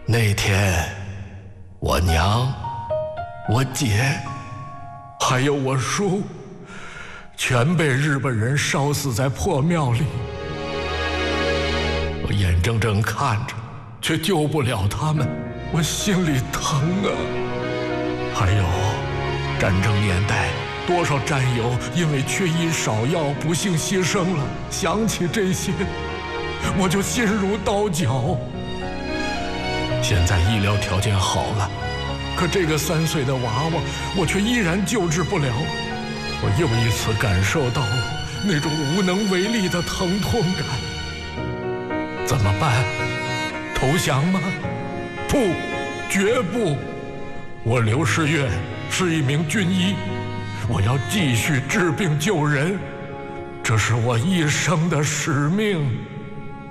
那天，我娘、我姐，还有我叔，全被日本人烧死在破庙里。我眼睁睁看着，却救不了他们，我心里疼啊。还有，战争年代，多少战友因为缺医少药不幸牺牲了。想起这些，我就心如刀绞。现在医疗条件好了，可这个3岁的娃娃，我却依然救治不了。我又一次感受到了那种无能为力的疼痛感。怎么办？投降吗？不，绝不！我刘世月是一名军医，我要继续治病救人，这是我一生的使命。